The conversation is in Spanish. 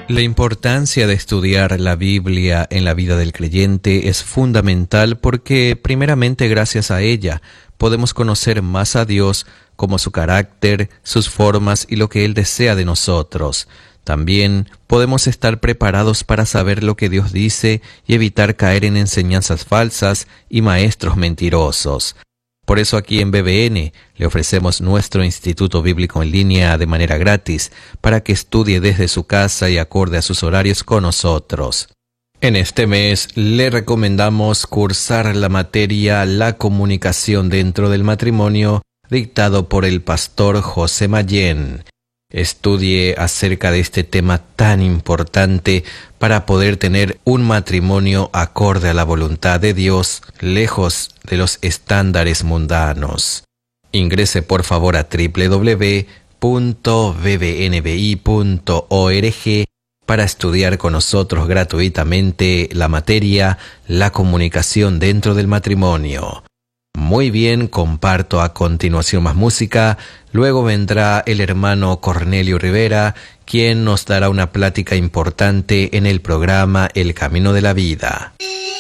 La importancia de estudiar la Biblia en la vida del creyente es fundamental porque, primeramente, gracias a ella, podemos conocer más a Dios, como su carácter, sus formas y lo que Él desea de nosotros. También podemos estar preparados para saber lo que Dios dice y evitar caer en enseñanzas falsas y maestros mentirosos. Por eso aquí en BBN le ofrecemos nuestro Instituto Bíblico en línea de manera gratis para que estudie desde su casa y acorde a sus horarios con nosotros. En este mes le recomendamos cursar la materia La comunicación dentro del matrimonio, dictado por el pastor José Mayén. Estudie acerca de este tema tan importante para poder tener un matrimonio acorde a la voluntad de Dios, lejos de los estándares mundanos. Ingrese por favor a www.bbnbi.org para estudiar con nosotros gratuitamente la materia La comunicación dentro del matrimonio. Muy bien, comparto a continuación más música. Luego vendrá el hermano Cornelio Rivera, quien nos dará una plática importante en el programa El Camino de la Vida.